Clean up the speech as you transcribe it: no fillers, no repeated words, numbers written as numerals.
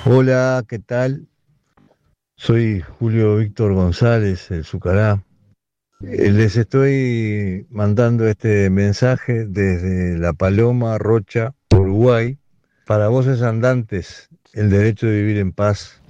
Hola, ¿qué tal? Soy Julio Víctor González, el Zucará. Les estoy mandando este mensaje desde La Paloma, Rocha, Uruguay. Para voces andantes, el derecho de vivir en paz